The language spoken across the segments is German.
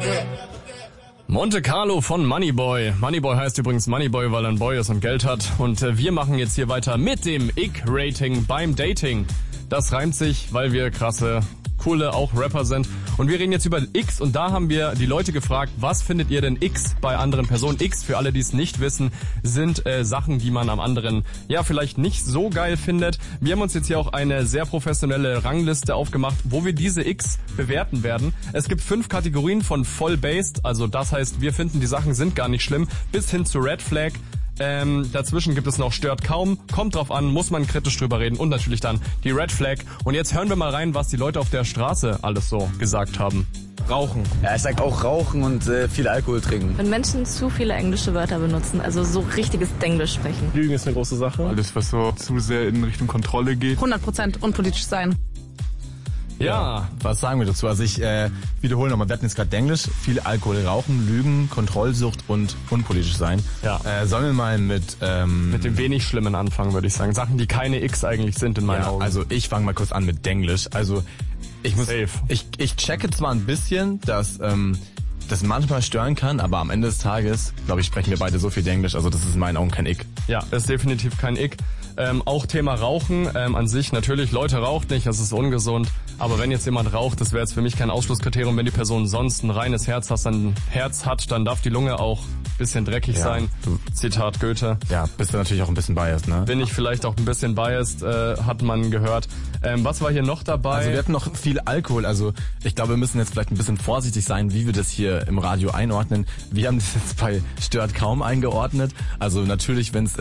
Monte Carlo von Moneyboy. Moneyboy heißt übrigens Moneyboy, weil er ein Boy ist und Geld hat. Und wir machen jetzt hier weiter mit dem Ick-Rating beim Dating. Das reimt sich, weil wir krasse, coole, auch Rapper sind. Und wir reden jetzt über X und da haben wir die Leute gefragt, was findet ihr denn X bei anderen Personen? X, für alle, die es nicht wissen, sind Sachen, die man am anderen ja vielleicht nicht so geil findet. Wir haben uns jetzt hier auch eine sehr professionelle Rangliste aufgemacht, wo wir diese X bewerten werden. Es gibt 5 Kategorien von voll based, also das heißt, wir finden, die Sachen sind gar nicht schlimm, bis hin zu Red Flag. Dazwischen gibt es noch stört kaum, kommt drauf an, muss man kritisch drüber reden und natürlich dann die Red Flag. Und jetzt hören wir mal rein, was die Leute auf der Straße alles so gesagt haben. Rauchen. Ja, ich sag auch rauchen und viel Alkohol trinken. Wenn Menschen zu viele englische Wörter benutzen, also so richtiges Denglisch sprechen. Lügen ist eine große Sache. Alles, was so zu sehr in Richtung Kontrolle geht. 100% unpolitisch sein. Ja, was sagen wir dazu? Also ich wiederhole nochmal, wir hatten jetzt gerade Englisch, viel Alkohol, Rauchen, Lügen, Kontrollsucht und unpolitisch sein. Ja. Sollen wir mal mit dem wenig Schlimmen anfangen, würde ich sagen. Sachen, die keine X eigentlich sind in meinen Augen. Also ich fange mal kurz an mit Denglisch. Also ich checke zwar ein bisschen, dass das manchmal stören kann, aber am Ende des Tages, glaube ich, sprechen wir beide so viel Denglisch, also das ist in meinen Augen kein Ick. Ja, das ist definitiv kein Ick. Auch Thema Rauchen an sich, natürlich, Leute raucht nicht, das ist ungesund, aber wenn jetzt jemand raucht, das wäre jetzt für mich kein Ausschlusskriterium, wenn die Person sonst ein reines Herz hat, dann darf die Lunge auch ein bisschen dreckig sein. Zitat Goethe. Ja, bist du natürlich auch ein bisschen biased, ne? Bin ich vielleicht auch ein bisschen biased, hat man gehört. Was war hier noch dabei? Also wir hatten noch viel Alkohol, also ich glaube, wir müssen jetzt vielleicht ein bisschen vorsichtig sein, wie wir das hier im Radio einordnen. Wir haben das jetzt bei stört kaum eingeordnet, also natürlich, wenn es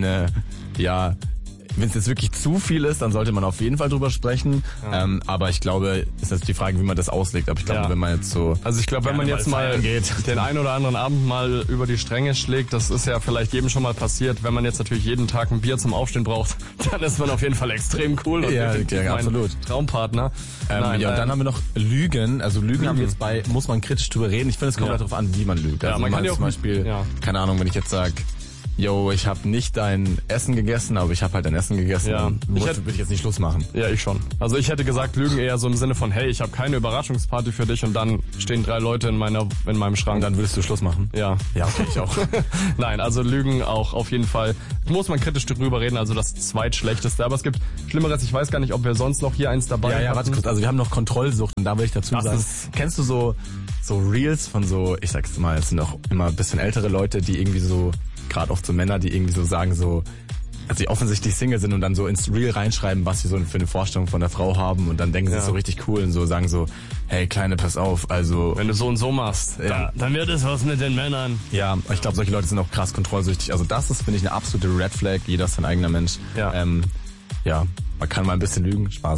wenn es jetzt wirklich zu viel ist, dann sollte man auf jeden Fall drüber sprechen. Ja. Aber ich glaube, ist jetzt die Frage, wie man das auslegt. Aber ich glaube, wenn man jetzt so... Also ich glaube, wenn man jetzt mal den einen oder anderen Abend mal über die Stränge schlägt, das ist ja vielleicht jedem schon mal passiert. Wenn man jetzt natürlich jeden Tag ein Bier zum Aufstehen braucht, dann ist man auf jeden Fall extrem cool. Und ja, absolut. Und dann haben wir noch Lügen. Also Lügen haben wir jetzt bei, muss man kritisch drüber reden. Ich finde, es kommt halt darauf an, wie man lügt. Ja, also man kann ja auch zum Beispiel, keine Ahnung, wenn ich jetzt sage, yo, ich habe nicht dein Essen gegessen, aber ich habe halt dein Essen gegessen. Ja. Würde ich jetzt nicht Schluss machen. Ja, ich schon. Also ich hätte gesagt, Lügen eher so im Sinne von, hey, ich habe keine Überraschungsparty für dich und dann stehen 3 Leute in meinem Schrank. Und dann würdest du Schluss machen? Ja. Ja, okay, ich auch. Nein, also Lügen auch auf jeden Fall. Muss man kritisch drüber reden, also das zweitschlechteste. Aber es gibt Schlimmeres, ich weiß gar nicht, ob wir sonst noch hier eins dabei haben. Ja, warte kurz. Also wir haben noch Kontrollsucht und da will ich dazu sagen, kennst du so Reels von so, ich sag's mal, es sind auch immer ein bisschen ältere Leute, die irgendwie so, gerade oft so Männer, die irgendwie so sagen so, also die offensichtlich Single sind und dann so ins Reel reinschreiben, was sie so für eine Vorstellung von der Frau haben und dann denken sie so richtig cool und so sagen so, hey Kleine, pass auf, also... Wenn du so und so machst, dann wird es was mit den Männern. Ja, ich glaube, solche Leute sind auch krass kontrollsüchtig. Also das ist, finde ich, eine absolute Red Flag. Jeder ist sein eigener Mensch. Ja. Man kann mal ein bisschen lügen, Spaß.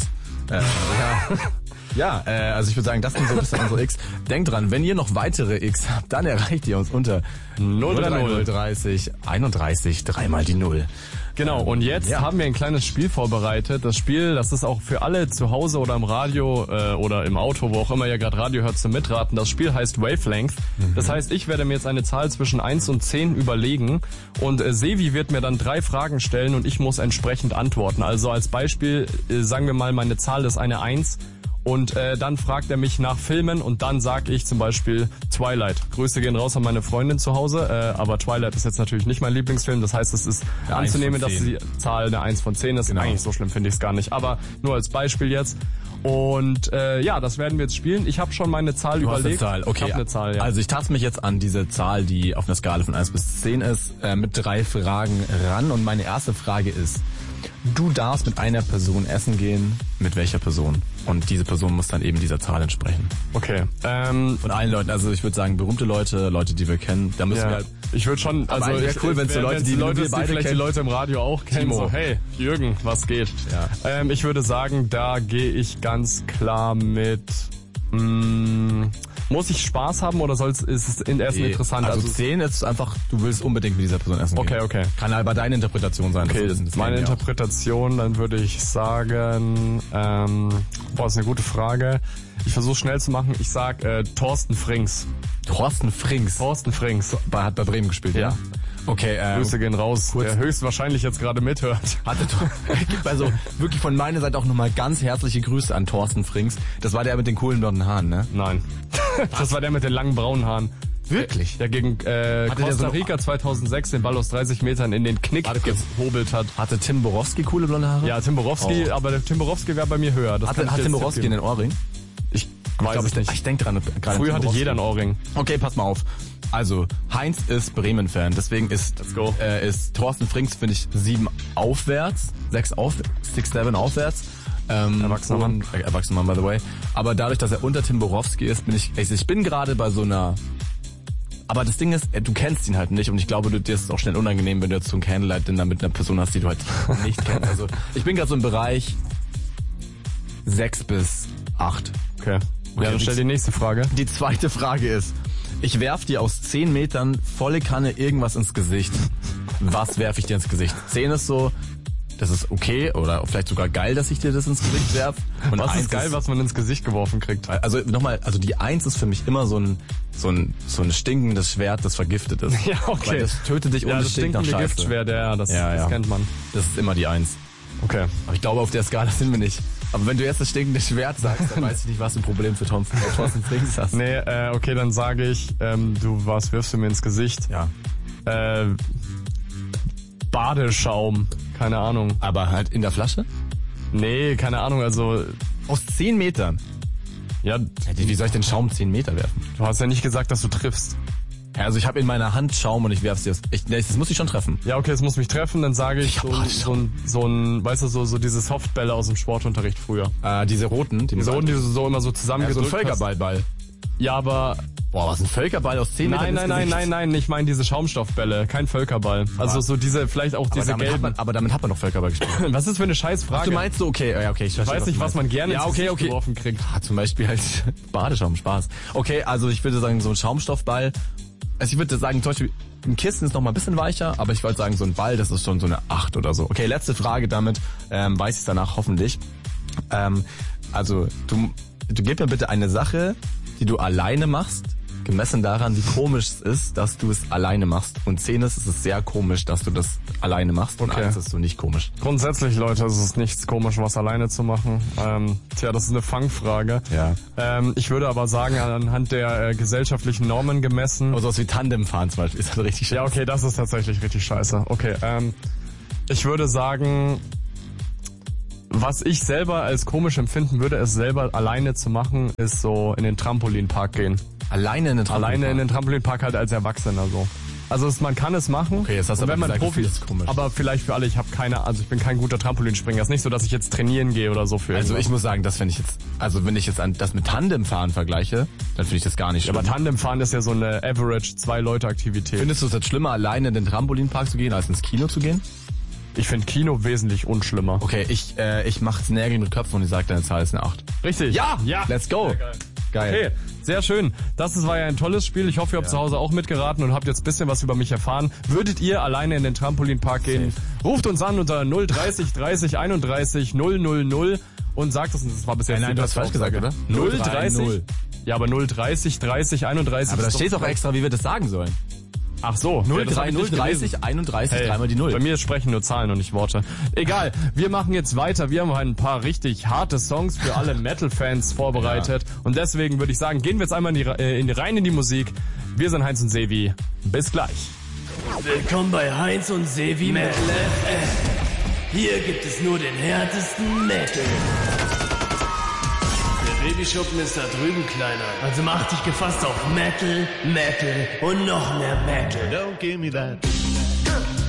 Also ich würde sagen, das sind so ein bisschen unsere X. Denkt dran, wenn ihr noch weitere X habt, dann erreicht ihr uns unter 030 31 3 mal die 0. Genau, und jetzt haben wir ein kleines Spiel vorbereitet. Das Spiel, das ist auch für alle zu Hause oder im Radio oder im Auto, wo auch immer ihr gerade Radio hört, zum Mitraten. Das Spiel heißt Wavelength. Das heißt, ich werde mir jetzt eine Zahl zwischen 1 und 10 überlegen und Sevi wird mir dann 3 Fragen stellen und ich muss entsprechend antworten. Also als Beispiel, sagen wir mal, meine Zahl ist eine 1. Und dann fragt er mich nach Filmen und dann sag ich zum Beispiel Twilight. Grüße gehen raus an meine Freundin zu Hause, aber Twilight ist jetzt natürlich nicht mein Lieblingsfilm. Das heißt, es ist anzunehmen, dass die Zahl eine 1 von 10 ist. Genau. Eigentlich so schlimm finde ich es gar nicht, aber nur als Beispiel jetzt. Und das werden wir jetzt spielen. Ich habe schon meine Zahl überlegt. Eine Zahl. Okay. Ich habe eine Zahl, ja. Also ich taste mich jetzt an diese Zahl, die auf einer Skala von 1 bis 10 ist, mit 3 Fragen ran. Und meine erste Frage ist, du darfst mit einer Person essen gehen, mit welcher Person? Und diese Person muss dann eben dieser Zahl entsprechen. Okay. Von allen Leuten, also ich würde sagen berühmte Leute, die wir kennen, da müssen wir halt... Ich würde schon, also wäre cool, wenn es so Leute, die wir beide vielleicht kennen. die Leute im Radio auch kennen, Timo. so, hey, Jürgen, was geht? Ja. Ich würde sagen, da gehe ich ganz klar mit... muss ich Spaß haben oder ist es erst interessant? Also 10 ist einfach, du willst unbedingt mit dieser Person essen gehen. Okay. Kann aber deine Interpretation sein. Okay, meine Interpretation, dann würde ich sagen, ist eine gute Frage. Ich versuche schnell zu machen. Ich sag Thorsten Frings. Thorsten Frings? Thorsten Frings. Hat bei Bremen gespielt, ja? Okay, Grüße gehen raus, der höchstwahrscheinlich jetzt gerade mithört. Also wirklich von meiner Seite auch nochmal ganz herzliche Grüße an Thorsten Frings. Das war der mit den coolen blonden Haaren, ne? Nein. Das war der mit den langen braunen Haaren. Wirklich? Der gegen Costa Rica 2006 den Ball aus 30 Metern in den Knick gehobelt hat. Hatte Tim Borowski coole blonde Haare? Ja, Tim Borowski, aber der Tim Borowski wäre bei mir höher. Hat Tim Borowski einen Ohrring? Ich weiß es nicht. Ich denke dran. Früher hatte jeder einen Ohrring. Okay, pass mal auf. Also, Heinz ist Bremen-Fan, deswegen ist Thorsten Frings, finde ich, 7 aufwärts, 6, 7 aufwärts. Erwachsener Mann. Erwachsener Mann, by the way. Aber dadurch, dass er unter Tim Borowski ist, ich bin gerade bei so einer... Aber das Ding ist, du kennst ihn halt nicht und ich glaube, dir ist es auch schnell unangenehm, wenn du jetzt so ein Candlelight-Dinner mit einer Person hast, die du halt nicht kennst. Also, ich bin gerade so im Bereich 6 bis 8. Okay. Ja, dann stell die nächste Frage. Die zweite Frage ist, ich werf dir aus 10 Metern volle Kanne irgendwas ins Gesicht. Was werf ich dir ins Gesicht? 10 ist so, das ist okay oder vielleicht sogar geil, dass ich dir das ins Gesicht werf. Und was ist geil, was man ins Gesicht geworfen kriegt? Also nochmal, also die 1 ist für mich immer so ein stinkendes Schwert, das vergiftet ist. Ja, okay. Weil das tötet dich und das stinkt nach Scheiße. Giftschwert, das kennt man. Das ist immer die 1. Okay. Aber ich glaube, auf der Skala sind wir nicht. Aber wenn du jetzt das stinkende Schwert sagst, dann weiß ich nicht, was du ein Problem für Thorsten Frings hast. Nee, okay, dann sage ich, was wirfst du mir ins Gesicht? Ja. Badeschaum, keine Ahnung. Aber halt in der Flasche? Nee, keine Ahnung, also... Aus 10 Metern? Ja. Wie soll ich den Schaum 10 Meter werfen? Du hast ja nicht gesagt, dass du triffst. Ja, also ich habe in meiner Hand Schaum und ich werf's dir. Das muss ich schon treffen. Ja, okay, es muss mich treffen, dann sage ich so ein, weißt du, so diese Softbälle aus dem Sportunterricht früher. Diese roten? Diese roten, die du so immer so zusammengedrückt hast. So ein Völkerball. Ja, aber... Boah, was ein Völkerball aus 10 Metern? Nein, ich meine diese Schaumstoffbälle, kein Völkerball. Also so diese, vielleicht auch diese gelben... Aber damit hat man doch Völkerball gespielt. Was ist für eine Scheißfrage? Ach, du meinst so, okay, ich weiß nicht, was man gerne ins Gesicht geworfen kriegt. Zum Beispiel halt Badeschaum, Spaß. Okay, also ich würde sagen, so ein Schaumstoffball... Also ich würde sagen, zum Beispiel, ein Kissen ist noch mal ein bisschen weicher, aber ich würde sagen, so ein Ball, das ist schon so eine 8 oder so. Okay, letzte Frage damit, weiß ich es danach hoffentlich. Also, du gib mir bitte eine Sache, die du alleine machst, gemessen daran, wie komisch es ist, dass du es alleine machst. Und 10 ist, es ist sehr komisch, dass du das alleine machst. Und 1 ist so nicht komisch. Grundsätzlich, Leute, ist es nichts komisch, was alleine zu machen. Das ist eine Fangfrage. Ja. Ich würde aber sagen, anhand der gesellschaftlichen Normen gemessen... Also sowas wie Tandemfahren zum Beispiel, ist das richtig scheiße. Ja, okay, das ist tatsächlich richtig scheiße. Okay, ich würde sagen... Was ich selber als komisch empfinden würde, es selber alleine zu machen, ist so in den Trampolinpark gehen. Alleine in den Trampolinpark? Alleine in den Trampolinpark halt als Erwachsener so. Also man kann es machen. Okay, jetzt hast du aber gesagt, Profi ist komisch. Aber vielleicht für alle, ich bin kein guter Trampolinspringer. Es ist nicht so, dass ich jetzt trainieren gehe oder so für Also irgendwas. Ich muss sagen, das wenn ich jetzt an das mit Tandemfahren vergleiche, dann finde ich das gar nicht schlimm. Aber Tandemfahren ist ja so eine Average 2-Leute-Aktivität. Findest du es jetzt schlimmer, alleine in den Trampolinpark zu gehen, als ins Kino zu gehen? Ich finde Kino wesentlich unschlimmer. Okay, ich mache Nägel mit Köpfen und ich sage, deine Zahl ist eine 8. Richtig. Ja! Let's go! Geil. Okay, sehr schön. Das war ja ein tolles Spiel. Ich hoffe, ihr habt zu Hause auch mitgeraten und habt jetzt ein bisschen was über mich erfahren. Würdet ihr alleine in den Trampolinpark gehen? Ruft uns an unter 030 30 31 000 und sagt es uns. Das war bis jetzt Nein, du hast falsch gesagt, oder? 030. Ja, aber 030 30 31. Aber da steht doch extra, wie wir das sagen sollen. Ach so. 030 31 dreimal die 0. Bei mir sprechen nur Zahlen und nicht Worte. Egal, wir machen jetzt weiter. Wir haben ein paar richtig harte Songs für alle Metal-Fans vorbereitet. Ja. Und deswegen würde ich sagen, gehen wir jetzt einmal rein in die Musik. Wir sind Heinz und Sevi. Bis gleich. Willkommen bei Heinz und Sevi Metal FM. Hier gibt es nur den härtesten Metal. Der Babyschuppen ist da drüben, Kleiner. Also mach dich gefasst auf Metal, Metal und noch mehr Metal. Don't give me that.